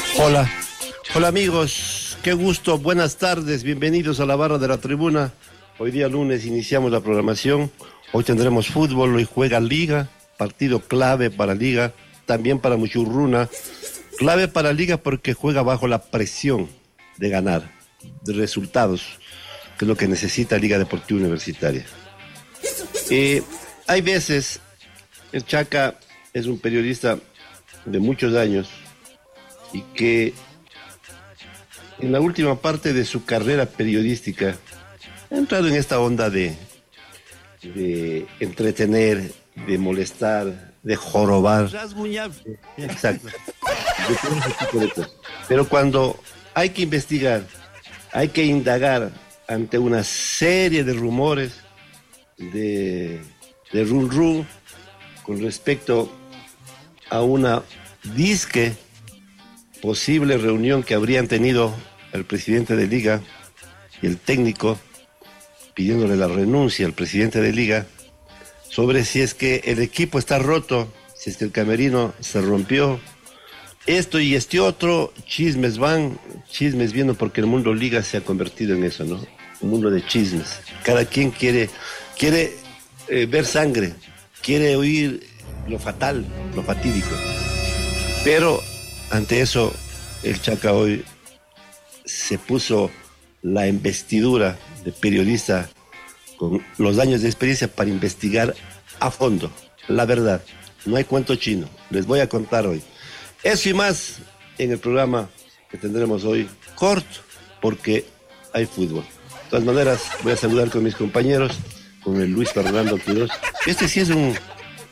Hola, hola amigos, qué gusto, buenas tardes, bienvenidos a la barra de la tribuna. Hoy día lunes iniciamos la programación, hoy tendremos fútbol, hoy juega Liga, partido clave para Liga, también para Muchurruna, clave para Liga porque juega bajo la presión de ganar, de resultados, que es lo que necesita Liga Deportiva Universitaria. Hay veces, el Chaca es un periodista de muchos años y que en la última parte de su carrera periodística ha entrado en esta onda de entretener, de molestar, de jorobar. Exacto. De todo ese tipo de cosas. Pero cuando hay que investigar, hay que indagar ante una serie de rumores, de run con respecto a una disque posible reunión que habrían tenido el presidente de Liga y el técnico pidiéndole la renuncia al presidente de Liga sobre si es que el equipo está roto, si es que el camerino se rompió, esto y este otro, chismes van, chismes viendo, porque el mundo Liga se ha convertido en eso, ¿no? Un mundo de chismes. Cada quien quiere ver sangre, quiere oír lo fatal, lo fatídico. Pero ante eso, el Chaca hoy se puso la investidura de periodista con los años de experiencia para investigar a fondo la verdad. No hay cuento chino, les voy a contar hoy. Eso y más en el programa que tendremos hoy, corto, porque hay fútbol. De todas maneras, voy a saludar con mis compañeros, con el Luis Fernando Quiroz. Este sí es un...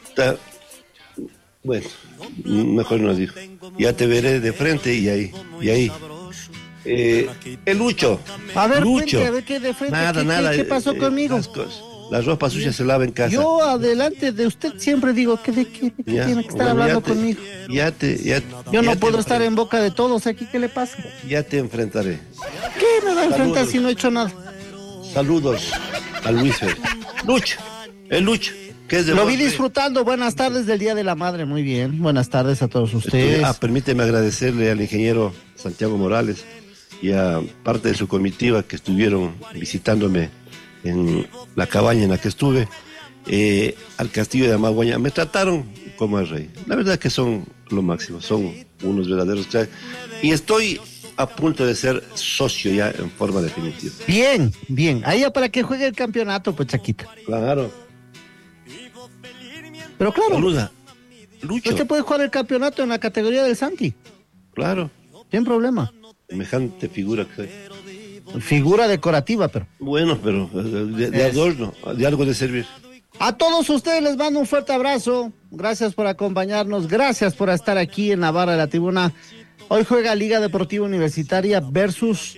Bueno, mejor no digo. Ya te veré de frente y ahí. El Lucho. A ver, Lucho. Puente, a ver qué de frente. Nada. ¿Qué pasó conmigo? La ropa sucia se lava en casa. Yo adelante de usted siempre digo que tiene que estar hablando conmigo. Yo no puedo estar en boca de todos aquí. ¿Qué le pasa? Ya te enfrentaré. ¿Qué me va a enfrentar si no he hecho nada? Saludos a Luis. Lucho, el Lucho. Lo vi disfrutando. Buenas tardes del Día de la Madre. Muy bien. Buenas tardes a todos ustedes. Permíteme agradecerle al ingeniero Santiago Morales y a parte de su comitiva que estuvieron visitándome en la cabaña en la que estuve, al castillo de Amaguaña. Me trataron como el rey. La verdad que son lo máximo, son unos verdaderos cracks. Y estoy a punto de ser socio ya en forma definitiva. Bien. Ahí ya para que juegue el campeonato, pues, Chaquita. Claro. Pero claro. Saluda. Lucho. Usted puede jugar el campeonato en la categoría del Santi. Claro. Sin problema. Semejante figura que soy. Figura decorativa, pero. Bueno, pero de adorno, de algo de servir. A todos ustedes les mando un fuerte abrazo. Gracias por acompañarnos. Gracias por estar aquí en la barra de la tribuna. Hoy juega Liga Deportiva Universitaria versus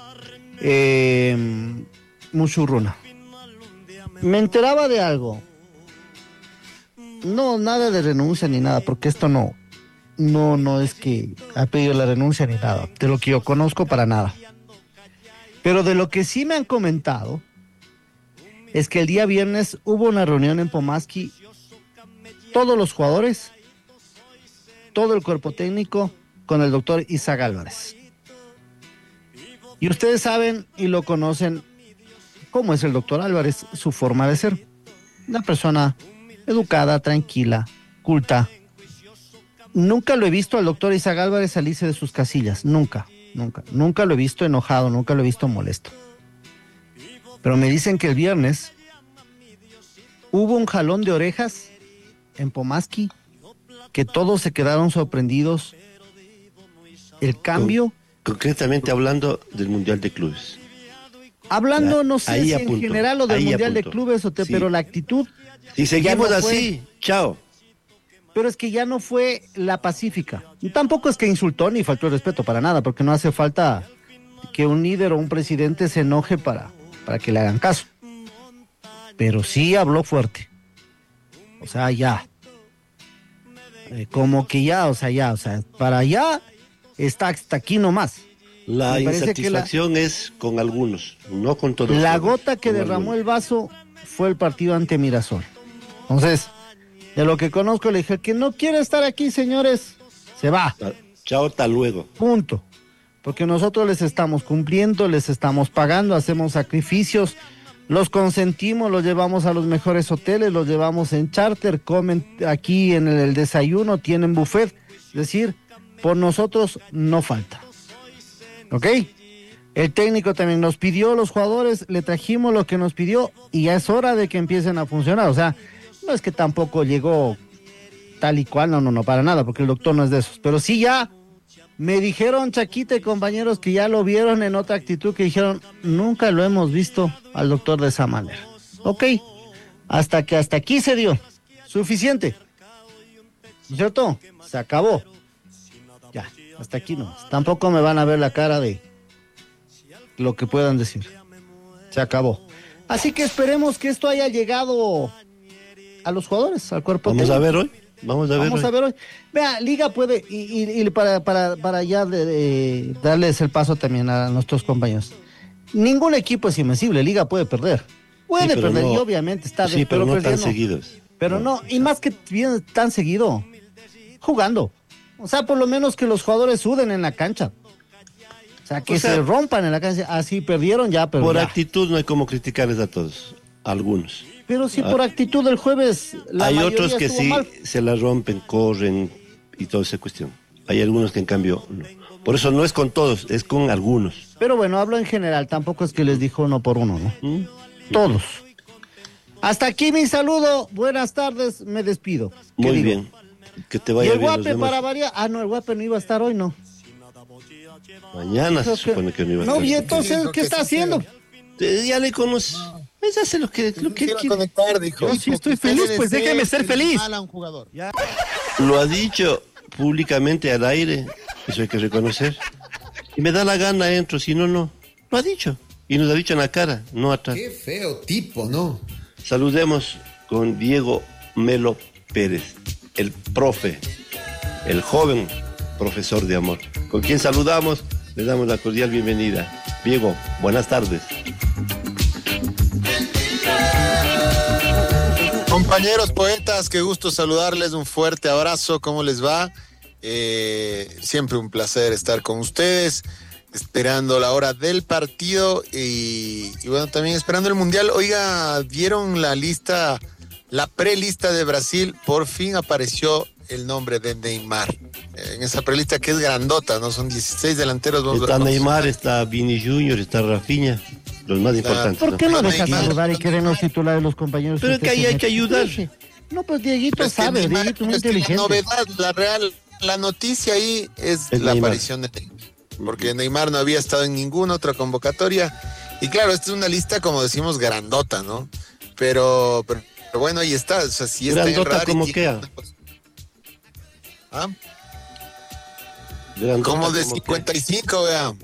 Muchurruna. Me enteraba de algo. No, nada de renuncia ni nada, porque esto no es que ha pedido la renuncia ni nada. De lo que yo conozco, para nada. Pero de lo que sí me han comentado es que el día viernes hubo una reunión en Pomaski, todos los jugadores, todo el cuerpo técnico, con el doctor Isaac Álvarez. Y ustedes saben y lo conocen cómo es el doctor Álvarez, su forma de ser. Una persona educada, tranquila, culta. Nunca lo he visto al doctor Isaac Álvarez salirse de sus casillas, nunca lo he visto enojado, nunca lo he visto molesto. Pero me dicen que el viernes hubo un jalón de orejas en Pomaski, que todos se quedaron sorprendidos. El cambio... Concretamente hablando del Mundial de Clubes. Hablando, no sé si en general o del Mundial de Clubes, sí. Pero la actitud... Si seguimos así, chao. Pero es que ya no fue la pacífica. Y tampoco es que insultó ni faltó el respeto para nada, porque no hace falta que un líder o un presidente se enoje para que le hagan caso. Pero sí habló fuerte. O sea, ya. Como que ya, para allá está hasta aquí nomás. La insatisfacción es con algunos, no con todos. La gota que derramó el vaso fue el partido ante Mirasol. Entonces, de lo que conozco, le dije, que no quiere estar aquí, señores, se va. Chao, hasta luego. Punto. Porque nosotros les estamos cumpliendo, les estamos pagando, hacemos sacrificios, los consentimos, los llevamos a los mejores hoteles, los llevamos en charter, comen aquí en el desayuno, tienen buffet. Es decir, por nosotros no falta. ¿Ok? El técnico también nos pidió, los jugadores, le trajimos lo que nos pidió y ya es hora de que empiecen a funcionar. O sea, no es que tampoco llegó tal y cual, no, para nada, porque el doctor no es de esos. Pero sí ya me dijeron, Chaquita y compañeros, que ya lo vieron en otra actitud, que dijeron, nunca lo hemos visto al doctor de esa manera. Ok, hasta aquí se dio. Suficiente. ¿No es cierto? Se acabó. Ya, hasta aquí no. Tampoco me van a ver la cara de lo que puedan decir. Se acabó. Así que esperemos que esto haya llegado a los jugadores, al cuerpo técnico. Vamos a ver hoy. Vea, Liga puede, y para ya darles el paso también a nuestros compañeros. Ningún equipo es invencible, Liga puede perder. Puede perder, y obviamente está sí, pero no tan seguidos. Pero no, y más que bien tan seguido, jugando. O sea, por lo menos que los jugadores suden en la cancha. O sea, que se rompan en la cancha. Así perdieron ya, pero por ya. Actitud no hay como criticarles a todos, a algunos. Pero si por actitud el jueves hay otros que sí mal. Se la rompen, corren y toda esa cuestión. Hay algunos que en cambio no. Por eso no es con todos, es con algunos. Pero bueno, hablo en general, tampoco es que les dijo uno por uno, ¿no? Todos. Hasta aquí mi saludo, buenas tardes, me despido. Muy bien, que te vaya bien. ¿Y el Guape para variar? Ah, no, el Guape no iba a estar hoy, ¿no? Mañana se supone que no iba a estar. No, y entonces, ¿qué está haciendo? Ya le conoces. Pues hace lo que quiere conectar, dijo. Yo sí estoy feliz, pues déjeme ser feliz. Lo ha dicho públicamente al aire, eso hay que reconocer. Y me da la gana, entro, si no, no. Lo ha dicho. Y nos ha dicho en la cara, no atrás. Qué feo tipo, ¿no? Saludemos con Diego Melo Pérez, el profe, el joven profesor de amor. Con quien saludamos, le damos la cordial bienvenida. Diego, buenas tardes. Compañeros poetas, qué gusto saludarles, un fuerte abrazo, ¿cómo les va? Siempre un placer estar con ustedes, esperando la hora del partido y bueno, también esperando el Mundial. Oiga, ¿vieron la lista, la prelista de Brasil? Por fin apareció el nombre de Neymar, en esa prelista que es grandota, ¿no? Son 16 delanteros. Está Neymar, está Vini Junior, está Rafinha. Los más importantes. ¿Por qué no dejas saludar y queremos titular de los compañeros? Pero que ahí hay que ayudar. No, pues Dieguito sabe, Dieguito es muy inteligente. Novedad, la noticia ahí es la Neymar. Aparición de Neymar. Porque Neymar no había estado en ninguna otra convocatoria. Y claro, esta es una lista, como decimos, grandota, ¿no? Pero bueno, ahí está. O sea, si está grandota como qué. ¿Ah? Como de 55, vea.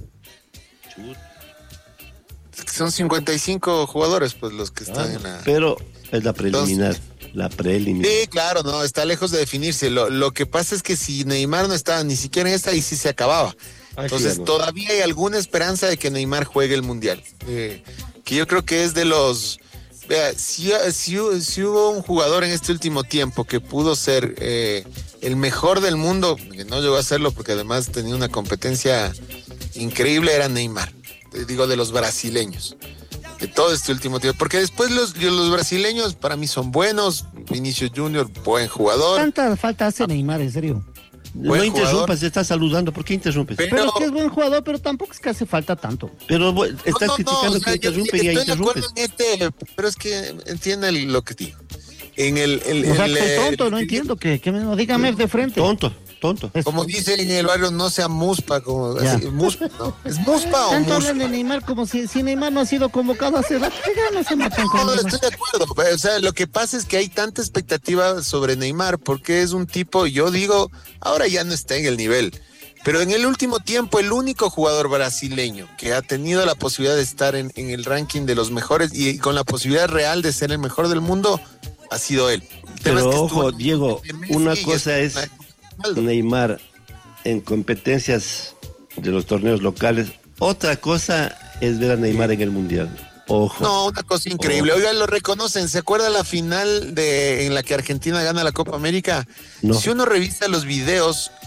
Son 55 jugadores, pues, los que están en la... Pero es la preliminar. Sí, claro, no, está lejos de definirse. Lo que pasa es que si Neymar no estaba ni siquiera en esta, ahí sí se acababa. Entonces, sí, todavía hay alguna esperanza de que Neymar juegue el Mundial. Que yo creo que es de los... Vea, si hubo un jugador en este último tiempo que pudo ser el mejor del mundo, que no llegó a serlo porque además tenía una competencia increíble, era Neymar. Digo, de los brasileños, de todo este último tiempo, porque después los brasileños para mí son buenos. Vinicius Junior, buen jugador. ¿Tanta falta hace Neymar, en serio? No interrumpas, te estás saludando, ¿por qué interrumpes? Pero es que es buen jugador, pero tampoco es que hace falta tanto. Pero estás criticando que interrumpe y ya interrumpes. Pero es que entiende lo que digo. En el o sea, que tonto, no entiendo, que dígame de frente. Tonto. Como dice en el barrio, no sea muspa, como así, muspa, ¿no? ¿Es muspa o tanto muspa? hablan de Neymar como si Neymar no ha sido convocado hace rato, no se matan con No, Neymar. estoy de acuerdo. O sea, lo que pasa es que hay tanta expectativa sobre Neymar porque es un tipo, yo digo, ahora ya no está en el nivel. Pero en el último tiempo, el único jugador brasileño que ha tenido la posibilidad de estar en el ranking de los mejores y con la posibilidad real de ser el mejor del mundo, ha sido él. Pero ojo, Diego, una cosa es Neymar en competencias de los torneos locales, otra cosa es ver a Neymar en el Mundial. Ojo. No, una cosa increíble. Oigan, lo reconocen. ¿Se acuerda la final en la que Argentina gana la Copa América? No. Si uno revisa los videos,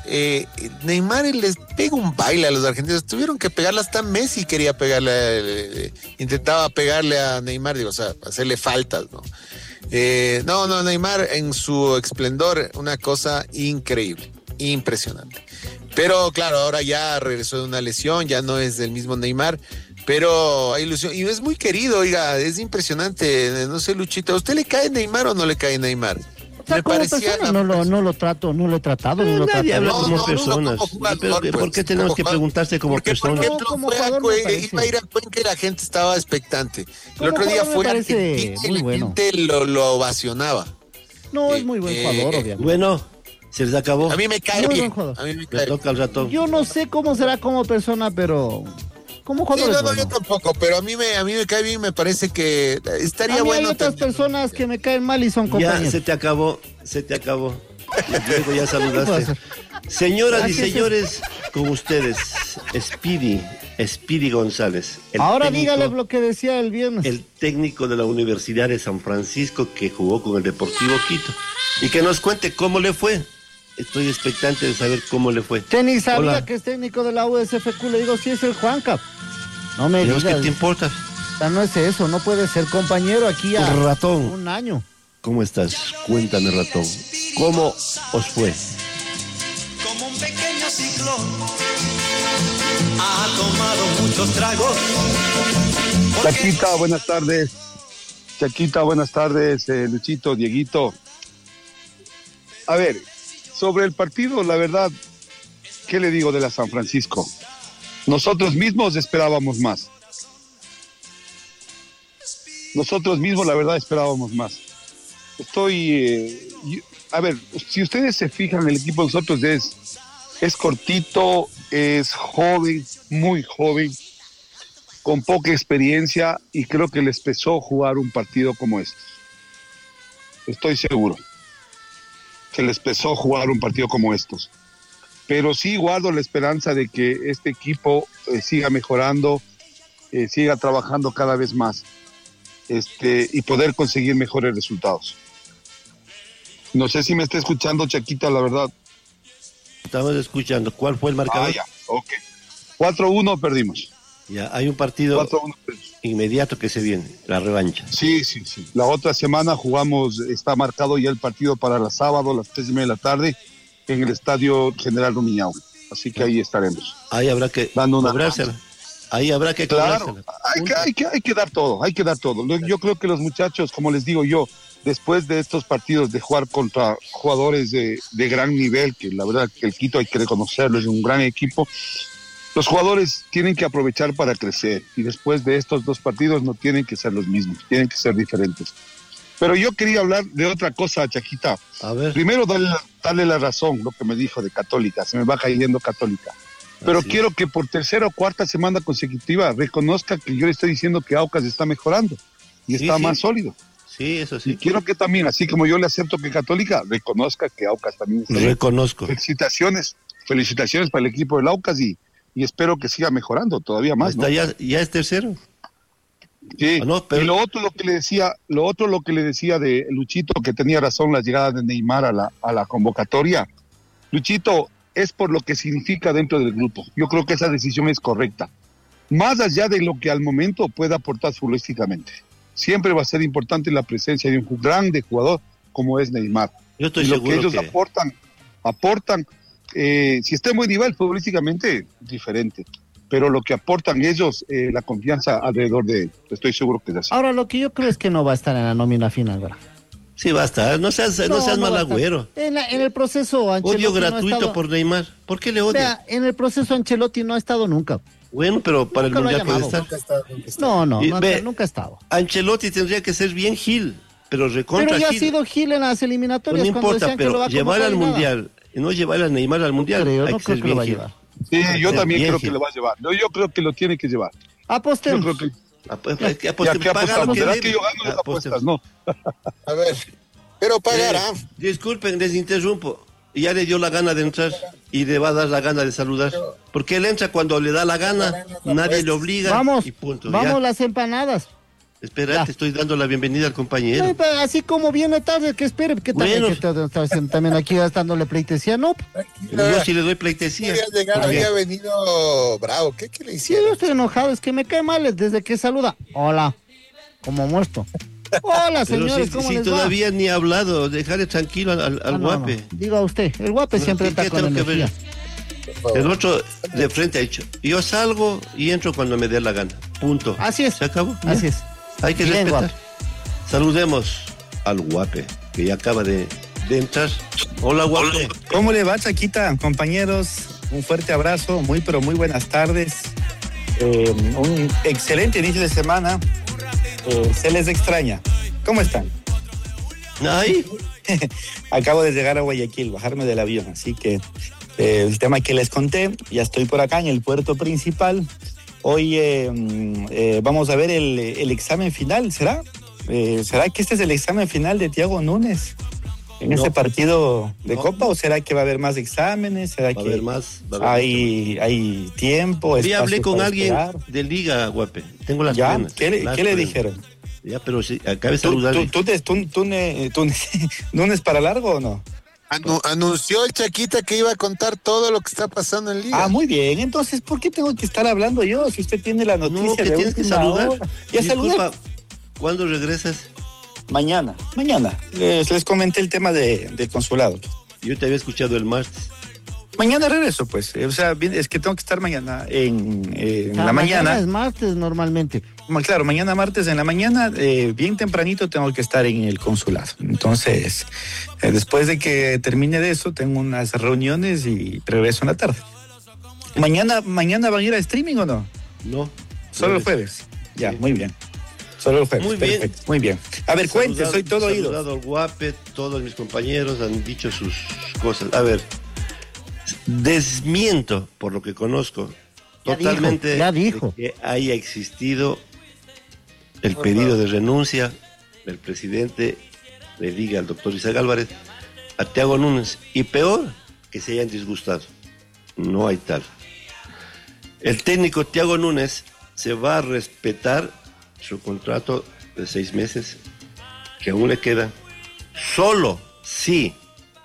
Neymar les pega un baile a los argentinos. Tuvieron que pegarle, hasta Messi quería pegarle, intentaba pegarle a Neymar, digo, o sea, hacerle faltas, ¿no? No, Neymar en su esplendor, una cosa increíble, impresionante. Pero claro, ahora ya regresó de una lesión, ya no es del mismo Neymar, pero hay ilusión. Y es muy querido, oiga, es impresionante. No sé, Luchito, ¿a usted le cae Neymar o no le cae Neymar? O sea, como persona no lo trato, no lo he tratado, no lo trato. Nadie habla como personas. ¿Por qué tenemos que preguntarse como personas? Por ejemplo, iba a ir a Cuenca y la gente estaba expectante. El otro día fue Argentina y la gente lo ovacionaba. No, es muy buen jugador, obviamente. Bueno, se les acabó. A mí me cae bien. A mí me cae bien. Toca al ratón. Yo no sé cómo será como persona, pero... ¿Cómo jugador? Sí, no, yo tampoco, pero a mí me cae bien, me parece que estaría bueno. Hay otras personas que me caen mal y son compañeros. Ya, se te acabó. Luego ya saludaste. Señoras y señores, con ustedes, Speedy González. Ahora dígale lo que decía el viernes. El técnico de la Universidad de San Francisco que jugó con el Deportivo Quito. Y que nos cuente cómo le fue. Estoy expectante de saber cómo le fue. Usted ni sabía que es técnico de la USFQ. Le digo, sí es el Juanca. No me digas. ¿Qué te importa? No es eso, no puede ser compañero aquí a ratón. Un año. ¿Cómo estás? Cuéntame, ratón. ¿Cómo os fue? Como un pequeño ciclón ha tomado muchos tragos. Chaquita, buenas tardes. Luchito, Dieguito. A ver, sobre el partido, la verdad, ¿qué le digo de la San Francisco? Nosotros mismos esperábamos más. La verdad, esperábamos más. A ver, si ustedes se fijan, el equipo de nosotros es cortito, es joven, muy joven, con poca experiencia, y creo que les pesó jugar un partido como este. Estoy seguro que les pesó jugar un partido como estos. Pero sí guardo la esperanza de que este equipo siga mejorando, siga trabajando cada vez más, y poder conseguir mejores resultados. No sé si me está escuchando, Chaquita, la verdad. Estamos escuchando. ¿Cuál fue el marcador? Ya, ok. 4-1 perdimos. Ya, hay un partido inmediato que se viene, la revancha. Sí. La otra semana jugamos, está marcado ya el partido para el sábado a las 3:30 de la tarde en el Estadio General Rumiñahui. Así que ahí estaremos. Ahí habrá que cobrársela. Ahí habrá que cobrársela. Claro, hay que dar todo. Yo creo que los muchachos, como les digo yo, después de estos partidos de jugar contra jugadores de gran nivel, que la verdad que el Quito hay que reconocerlo, es un gran equipo, los jugadores tienen que aprovechar para crecer, y después de estos dos partidos no tienen que ser los mismos, tienen que ser diferentes. Pero yo quería hablar de otra cosa, Chaquita. A ver. Primero darle la razón, lo que me dijo de Católica, se me va cayendo Católica. Pero quiero que por tercera o cuarta semana consecutiva reconozca que yo le estoy diciendo que Aucas está mejorando y está más sólido. Sí, eso sí. Y quiero que también, así como yo le acepto que Católica, reconozca que Aucas también está Reconozco. Felicitaciones para el equipo del Aucas, y espero que siga mejorando todavía más. ¿No? Ya es tercero. Sí, y lo otro lo que le decía de Luchito, que tenía razón la llegada de Neymar a la convocatoria. Luchito, es por lo que significa dentro del grupo. Yo creo que esa decisión es correcta. Más allá de lo que al momento pueda aportar futbolísticamente. Siempre va a ser importante la presencia de un grande jugador como es Neymar. Yo estoy y lo seguro que ellos aportan, si está en buen nivel futbolísticamente, diferente. Pero lo que aportan ellos, la confianza alrededor de él, estoy seguro que es así. Ahora, lo que yo creo es que no va a estar en la nómina final, ¿verdad? Sí, va a estar. No seas mal agüero. En el proceso Ancelotti odio gratuito no ha estado... por Neymar. ¿Por qué le odia? En el proceso Ancelotti no ha estado nunca. Bueno, pero para el Mundial puede estar. Nunca ha estado. Ancelotti tendría que ser bien Gil, pero recontra Gil. Pero ya Gil. ha sido Gil en las eliminatorias. No importa, pero llevar al Mundial, no llevar a Neymar al Mundial, no creo que lo va a llevar. Sí, yo también creo que lo va a llevar. Yo creo que lo tiene que llevar. Apostemos. Yo creo que... apostemos. ¿Será que yo gano las apuestas? No. A ver, pero pagará. Disculpen, les interrumpo. Ya le dio la gana de entrar y le va a dar la gana de saludar. Porque él entra cuando le da la gana, nadie le obliga. Vamos, y punto. vamos las empanadas. Espera, Ya. te estoy dando la bienvenida al compañero. No, pero así como viene tarde, que espere, ¿qué tal? Bueno. Que está haciendo también aquí dándole pleitesía? No, Yo sí le doy pleitesía. Había llegado, había venido bravo. ¿Qué le sí, hicieron? yo estoy enojado, es que me cae mal desde que saluda. Hola, como muerto. Hola, Pero señores, si, ¿cómo si les todavía ni ha hablado, dejarle tranquilo al va? No, guape. no, diga usted, el guape No, siempre ¿qué está con tengo que energía. ver? El otro de frente ha dicho, yo salgo y entro cuando me dé la gana. Punto. Así es. ¿Se acabó? Así es. Hay que Bien, respetar. guape. Saludemos al guape, que ya acaba de entrar. Hola, guape. ¿Cómo le va, Chaquita, compañeros? Un fuerte abrazo, pero muy buenas tardes. Un excelente inicio de semana. Se les extraña. ¿Cómo están? Ay, Acabo de llegar a Guayaquil, bajarme del avión, así que el tema que les conté, ya estoy por acá en el puerto principal. Hoy vamos a ver el examen final, ¿será? ¿Será que este es el examen final de Thiago Núñez en No. este partido de No. Copa? ¿O será que va a haber más exámenes? ¿Será va a que haber más. va a haber mucho hay tiempo? más. Ya hablé espacio con para alguien esperar? de Liga, guape. Tengo las ¿Ya? pruebas. ¿Qué le Las pruebas. dijeron? Ya, pero sí, acabé de saludar. ¿Núñez para largo o no? Anunció el Chaquita que iba a contar todo lo que está pasando en Liga. Ah, muy bien. Entonces, ¿por qué tengo que estar hablando yo si usted tiene la No, noticia que de tienes que última saludar. hora? Ya saludé. Disculpa, ¿cuándo regresas? Mañana. Les comenté el tema del consulado. Yo te había escuchado el martes. Mañana regreso, pues. O sea, es que tengo que estar mañana en la mañana. Es martes normalmente. Claro, mañana martes en la mañana, bien tempranito tengo que estar en el consulado. Entonces, después de que termine de eso, tengo unas reuniones y regreso en la tarde. ¿Mañana van a ir a streaming o no? No. Solo el jueves. Ya, Sí. muy bien. Solo el jueves. Muy bien. Perfecto. Muy bien. A ver, cuente, soy todo oído. Saludado al guape, todos mis compañeros han dicho sus cosas. A ver, desmiento, por lo que conozco, Ya totalmente dijo. de que haya existido el pedido de renuncia del presidente de Liga, el doctor Isaac Álvarez, a Thiago Núñez. Y peor, que se hayan disgustado. No hay tal. El técnico Thiago Núñez se va a respetar su contrato de 6 meses, que aún le queda, solo si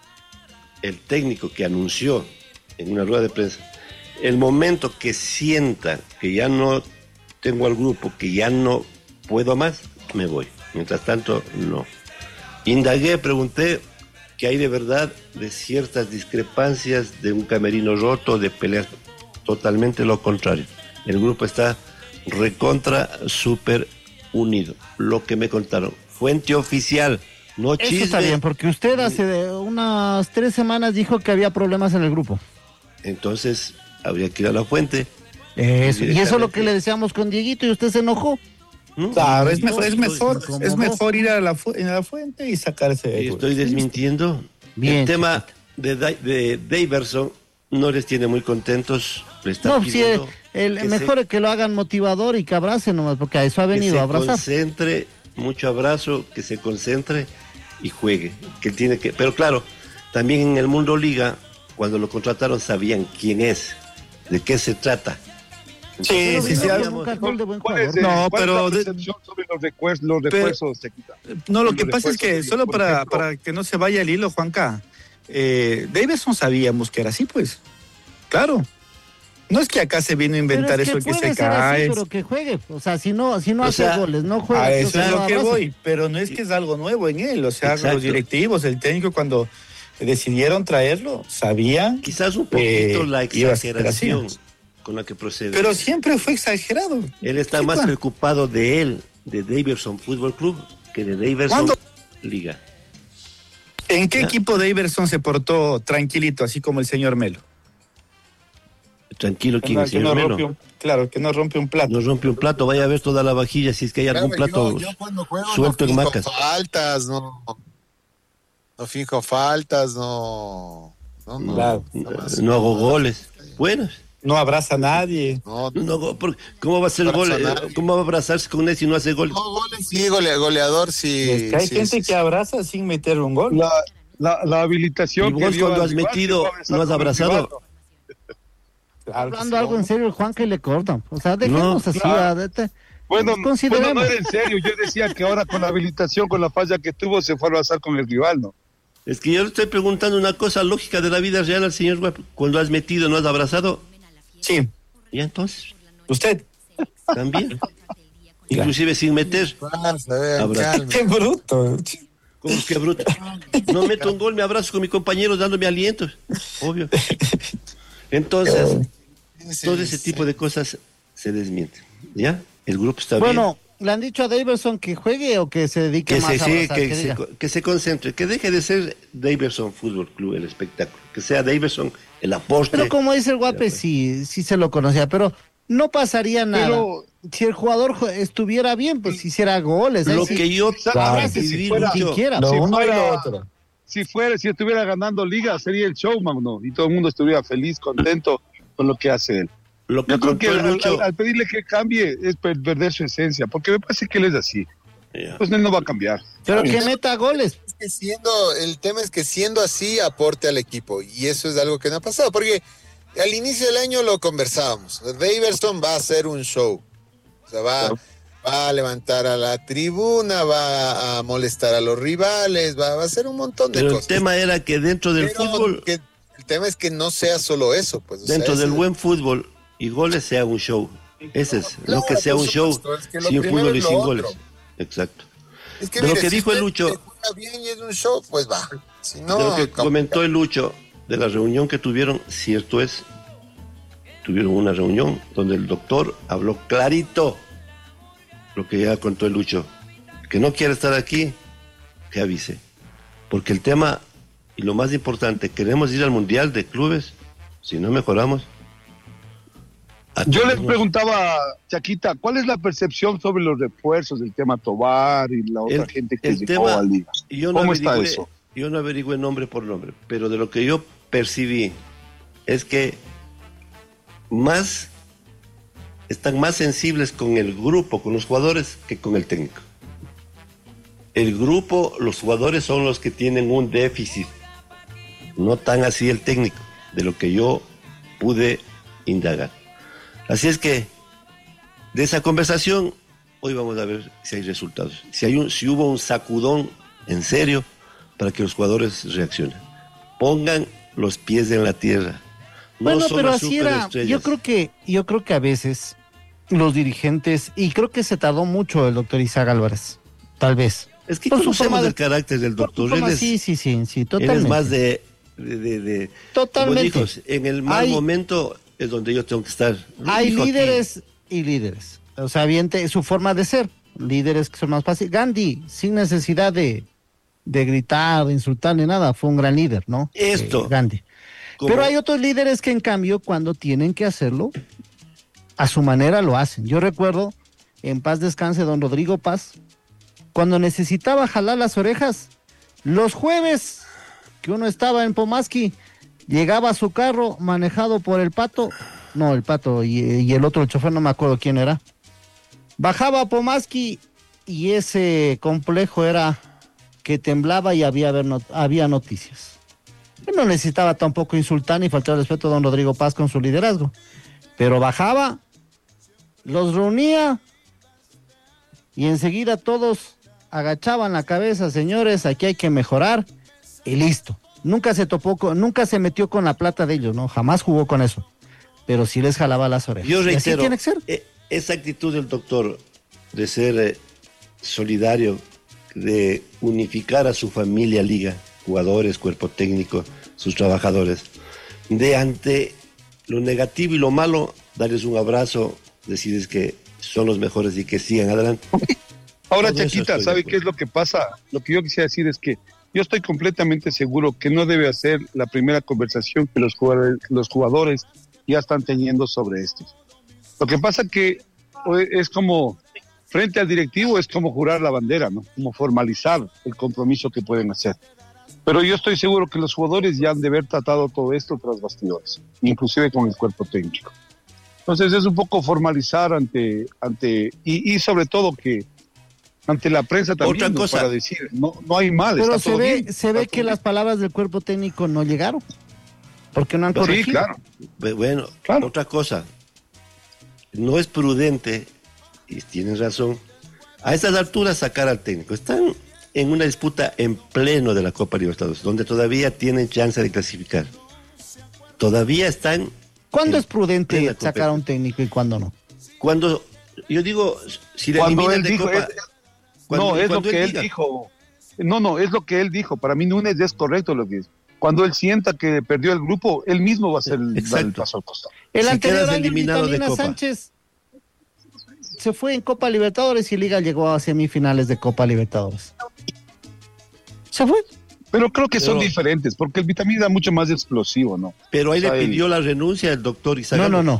el técnico que anunció en una rueda de prensa, el momento que sienta que ya no tengo al grupo, que ya no puedo más, me voy. Mientras tanto, no. Indagué, pregunté qué hay de verdad de ciertas discrepancias, de un camerino roto, de peleas. Totalmente lo contrario. El grupo está recontra súper unido. Lo que me contaron. Fuente oficial, no Eso chisme. está bien, porque usted hace unas 3 semanas dijo que había problemas en el grupo. Entonces, habría que ir a la fuente. Eso. Y eso es lo Directamente. que le decíamos con Dieguito y usted se enojó. ¿no? Claro, es Yo mejor, estoy- es mejor ir a la fuente y sacarse de Estoy desmintiendo. Bien, El tema de Daverson no les tiene muy contentos. Le está No, sí, pidiendo el que mejor es que lo hagan motivador y que abrace nomás, porque a eso ha que venido se a abrazar. concentre, mucho abrazo, que se concentre y juegue. Que tiene que, pero claro, también en el mundo liga, cuando lo contrataron sabían quién es, de qué se trata. Sí, Pero sí, vino sí. con un cartón de buen ¿Cuál es, jugador. No, cuál es pero la de- percepción sobre los refuerzos, Chaquita? No, lo que Los pasa es que refuerzos, solo por ejemplo, para que no se vaya el hilo, Juanca, Davidson sabíamos que era así, pues. Claro. No es que acá se vino a inventar Pero es eso que puede se ser así, cae. pero que juegue. O sea, si no hace sea, goles, no juega. A eso entonces es no lo que abraza. voy, pero no es que es algo nuevo en él. O sea, Exacto. los directivos, el técnico, cuando decidieron traerlo, sabían. Quizás un poquito la iba a ser exageración así. con la que procede. Pero siempre fue exagerado. Él está más preocupado de él, de Daverson Fútbol Club, que de Daverson ¿Cuándo? Liga. ¿En qué Ya. equipo Daverson se portó tranquilito, así como el señor Melo? Tranquilo, ¿quién es Que el no señor rompe Melo? claro, que no rompe un plato. No rompe un plato, vaya a ver toda la vajilla si es que hay algún plato Yo cuando juego suelto no en fijo macas. faltas, no fijo faltas, no, Claro. jamás. No hago goles. Buenos. No abraza a nadie. No, No hago- ¿Cómo va a hacer gol? Personal. ¿Cómo va a abrazarse con él si no hace gol? no goles, sí, goleador, sí. Es que hay sí, gente sí, que abraza sin meter un gol. La habilitación ¿Y vos que dio cuando al has rival, metido, que fue a besar no has con el abrazado? rival, Hablando algo en serio, el Juan que le cortan. O sea, dejemos así. Claro. Bueno, consideremos. no era en serio. Yo decía que ahora con la habilitación, con la falla que tuvo, se fue a abrazar con el rival, ¿no? Es que yo le estoy preguntando una cosa lógica de la vida real al señor Guapo. Cuando has metido, ¿no has abrazado? Sí. Y entonces, ¿Usted? también. Inclusive sin meter. ¡Qué bruto! ¿Cómo es que bruto? No meto un gol, me abrazo con mi compañero dándome aliento. Obvio. Entonces, todo ese tipo de cosas se desmienten. ¿Ya? El grupo está bien. Bueno, ¿le han dicho a Daverson que juegue o que se dedique Que más a abrazar? que se concentre, que deje de ser Daverson Fútbol Club el espectáculo, que sea Daverson el aporte. Pero como dice el Guape, sí se lo conocía, pero no pasaría nada. Pero si el jugador estuviera bien, pues hiciera goles. Lo que yo si fuera, quien quiera. Lo si uno y fuera- lo otro. si estuviera ganando liga, sería el showman, ¿no? Y todo el mundo estuviera feliz, contento con lo que hace él. Lo que Yo creo que contó el Lucho, al pedirle que cambie es perder su esencia, porque me parece que él es así. Ya. Pues él no va a cambiar. Pero que meta goles. Es que el tema es que siendo así aporte al equipo, y eso es algo que no ha pasado, porque al inicio del año lo conversábamos. Daverson va a hacer un show, o sea, va a levantar a la tribuna, va a molestar a los rivales, va a hacer un montón de pero el cosas. tema era que dentro del Pero fútbol, el tema es que no sea solo eso, pues. O sea, dentro del ese- buen fútbol y goles sea un show. Ese es, Claro, no que sea por un show supuesto, es que lo sin primero fútbol y es lo sin otro. goles. Exacto. Es que de lo mire, que si dijo el usted Lucho, juega bien y es un show, pues va. Si no, de lo que como- comentó el Lucho, de la reunión que tuvieron, cierto es, tuvieron una reunión donde el doctor habló clarito lo que ya contó el Lucho, que no quiere estar aquí, que avise, porque el tema, y lo más importante, queremos ir al Mundial de Clubes, si no mejoramos. Yo les atendemos. preguntaba, Chaquita, ¿cuál es la percepción sobre los refuerzos del tema Tobar y la otra gente que el llegó tema, a Liga? yo no ¿Cómo está averigüé- eso? Yo no averigüé nombre por nombre, pero de lo que yo percibí es que están más sensibles con el grupo, con los jugadores, que con el técnico. El grupo, los jugadores son los que tienen un déficit, no tan así el técnico, de lo que yo pude indagar. Así es que de esa conversación hoy vamos a ver si hay resultados, si hubo un sacudón en serio para que los jugadores reaccionen, pongan los pies en la tierra. No Bueno, son pero las así era. superestrellas. Yo creo que a veces los dirigentes, y creo que se tardó mucho el doctor Isaac Álvarez, tal vez. Es que por su conocemos forma de- el carácter del Por su doctor. forma, Él es, sí, él totalmente. es más de Totalmente. como dijo, en el mal Hay- momento es donde yo tengo que estar. Hay Dijo aquí. líderes y líderes. O sea, su forma de ser. Líderes que son más fáciles. Gandhi, sin necesidad de gritar, de insultar ni nada, fue un gran líder, ¿no? Esto. Gandhi. Como- Pero hay otros líderes que en cambio cuando tienen que hacerlo, a su manera lo hacen. Yo recuerdo, en paz descanse don Rodrigo Paz, cuando necesitaba jalar las orejas, los jueves que uno estaba en Pomaski, llegaba a su carro manejado por el Pato y el otro, el chofer, no me acuerdo quién era. Bajaba a Pomaski y ese complejo era que temblaba y había noticias. Él no necesitaba tampoco insultar ni faltar el respeto a don Rodrigo Paz con su liderazgo, pero bajaba, los reunía y enseguida todos agachaban la cabeza, señores, aquí hay que mejorar y listo. Nunca se metió con la plata de ellos, ¿no? Jamás jugó con eso, pero sí les jalaba las orejas. Yo Y así reitero, tiene que ser. esa actitud del doctor de ser solidario, de unificar a su familia liga, jugadores, cuerpo técnico, sus trabajadores, de ante lo negativo y lo malo, darles un abrazo, decirles que son los mejores y que sigan adelante. Ahora, Todo eso Chaquita, estoy de ¿sabe acuerdo. qué es lo que pasa? Lo que yo quisiera decir es que yo estoy completamente seguro que no debe hacer la primera conversación que los jugadores ya están teniendo sobre esto. Lo que pasa que es como, frente al directivo, es como jurar la bandera, ¿no? Como formalizar el compromiso que pueden hacer. Pero yo estoy seguro que los jugadores ya han de haber tratado todo esto tras bastidores, inclusive con el cuerpo técnico. Entonces es un poco formalizar y sobre todo que ante la prensa también, Otra ¿no? cosa. Para decir, no hay mal, Pero está todo bien. se ve que las palabras del cuerpo técnico no llegaron. porque no han corregido. Sí, claro. Bueno, Claro. otra cosa. No es prudente, y tienen razón, a estas alturas sacar al técnico. Están en una disputa en pleno de la Copa Libertadores, donde todavía tienen chance de clasificar. Todavía están... ¿Cuándo en es prudente plena sacar a un competencia. técnico y cuándo no? Cuando, yo digo, si le Cuando eliminan él de dijo, Copa... no, es lo cuando que él diga. dijo. No, es lo que él dijo. Para mí Núñez es correcto lo que dice. Cuando él sienta que perdió el grupo, él mismo va a hacer el Exacto. paso al costado. El Si anterior quedas año, eliminado de Vitamina Copa. Sánchez se fue en Copa Libertadores y Liga llegó a semifinales de Copa Libertadores. Se fue. Pero creo que son Pero- diferentes, porque el Vitamina era mucho más explosivo, ¿no? Pero ahí O sea, le él- pidió la renuncia al doctor Isaac. No. ¿No le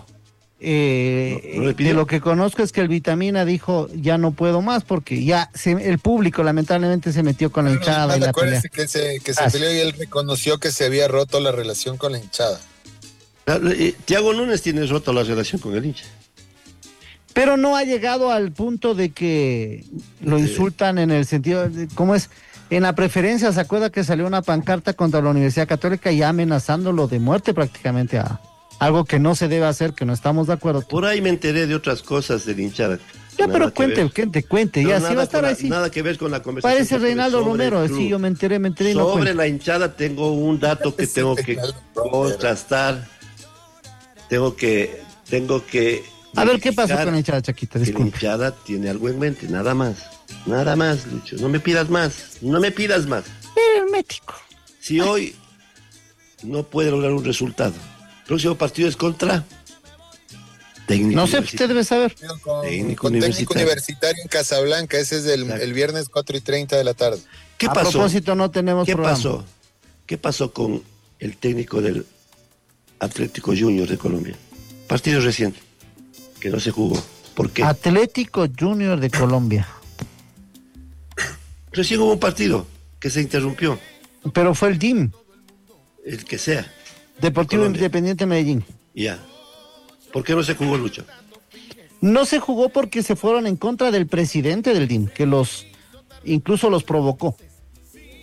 De pidió? lo que conozco es que el Vitamina dijo ya no puedo más porque ya el público lamentablemente se metió con la hinchada y la pelea. Acuérdense que se Ah, peleó y él reconoció que se había roto la relación con la hinchada. Thiago Núñez tiene roto la relación con el hincha. Pero no ha llegado al punto de que lo insultan en el sentido de, ¿cómo es? En la preferencia, ¿se acuerda que salió una pancarta contra la Universidad Católica ya amenazándolo de muerte prácticamente a algo que no se debe hacer, que no estamos de acuerdo? Por ahí me enteré de otras cosas del hinchada. Ya, Nada pero que cuente, ver. ya, Pero si va a estar con así. nada que ver con la conversación. Parece que tuve Reinaldo sobre Romero, el club. sí, yo me enteré y no Sobre cuento. la hinchada tengo un dato que tengo que Reinaldo Romero. contrastar. Tengo que A ver, ¿qué pasó verificar con la hinchada, Chaquita? que la Disculpe. hinchada tiene algo en mente, nada más. Nada más, Lucho. No me pidas más. No me pidas más. Hermético. Si hoy no puede lograr un resultado, el próximo partido es contra Técnico No sé, usted Universitario. debe saber. Con Técnico técnico universitario. universitario en Casablanca, ese es Exacto. el viernes 4:30 de la tarde. ¿Qué A pasó? propósito, no tenemos ¿Qué programa. pasó? ¿Qué pasó con el técnico del Atlético Junior de Colombia? Partido reciente, que no se jugó. ¿Por qué? Atlético Junior de Colombia. Recién hubo un partido que se interrumpió, Pero fue el DIM, el que sea. Deportivo Colombia. Independiente Medellín. Ya. ¿Por qué no se jugó, Lucho? No se jugó porque se fueron en contra del presidente del DIM, que incluso los provocó.